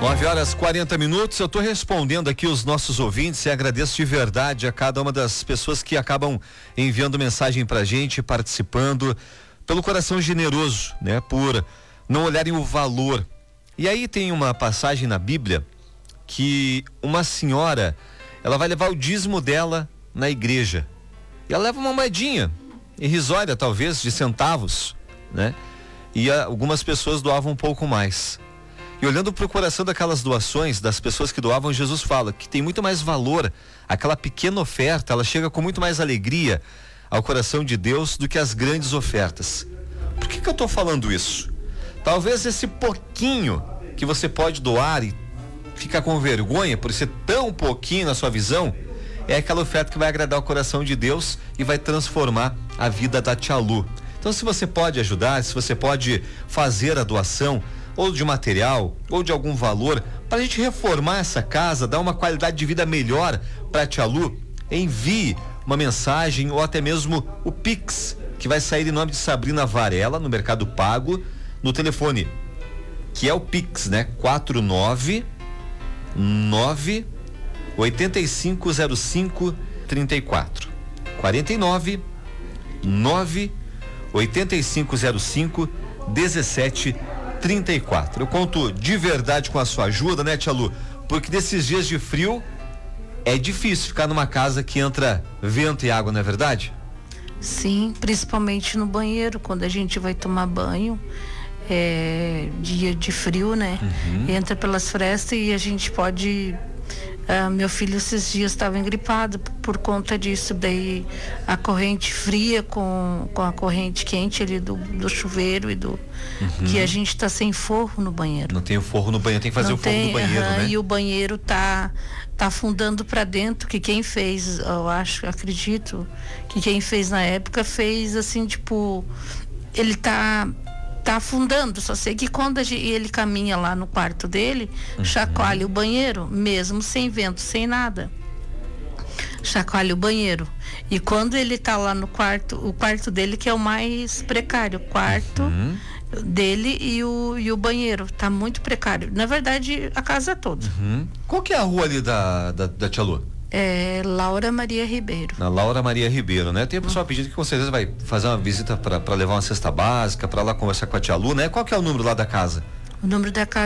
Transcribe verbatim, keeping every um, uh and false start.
nove horas e quarenta minutos, eu estou respondendo aqui os nossos ouvintes e agradeço de verdade a cada uma das pessoas que acabam enviando mensagem pra gente, participando, pelo coração generoso, né? Por não olharem o valor. E aí tem uma passagem na Bíblia que uma senhora, ela vai levar o dízimo dela na igreja. E ela leva uma moedinha, irrisória talvez, de centavos, né? E a, algumas pessoas doavam um pouco mais. E olhando para o coração daquelas doações, das pessoas que doavam, Jesus fala que tem muito mais valor, aquela pequena oferta, ela chega com muito mais alegria ao coração de Deus do que as grandes ofertas. Por que que eu estou falando isso? Talvez esse pouquinho que você pode doar e ficar com vergonha por ser tão pouquinho na sua visão, é aquela oferta que vai agradar o coração de Deus e vai transformar a vida da Tia Lu. Então, se você pode ajudar, se você pode fazer a doação, ou de material, ou de algum valor, para a gente reformar essa casa, dar uma qualidade de vida melhor para a Tia Lu, envie uma mensagem ou até mesmo o Pix, que vai sair em nome de Sabrina Varela, no Mercado Pago, no telefone, que é o Pix, né? quatro nove nove oito cinco zero cinco três quatro. quatro nove nove oito cinco zero cinco um sete trinta e quatro. Eu conto de verdade com a sua ajuda, né, Tia Lu? Porque nesses dias de frio é difícil ficar numa casa que entra vento e água, não é verdade? Sim, principalmente no banheiro, quando a gente vai tomar banho, é dia de frio, né? Uhum. Entra pelas frestas e a gente pode... Uh, meu filho esses dias estava engripado por conta disso, daí a corrente fria com, com a corrente quente ali do, do chuveiro e do uhum. que a gente está sem forro no banheiro. Não tem o forro no banheiro, tem que fazer Não o forro tem, no banheiro, uh, né? E o banheiro tá tá afundando para dentro, que quem fez, eu acho, acredito que quem fez na época fez assim, tipo, ele tá tá afundando, só sei que quando a gente, ele caminha lá no quarto dele, uhum. chacoalha o banheiro, mesmo sem vento, sem nada. Chacoalha o banheiro. E quando ele tá lá no quarto, o quarto dele que é o mais precário, o quarto uhum. dele e o, e o banheiro, tá muito precário. Na verdade, a casa toda. Uhum. Qual que é a rua ali da, da, da Tia Lu? É Laura Maria Ribeiro. Na Laura Maria Ribeiro, né? Tem o pessoal pedindo que com certeza vai fazer uma visita para levar uma cesta básica, para lá conversar com a Tia Lu, né? Qual que é o número lá da casa? O número da casa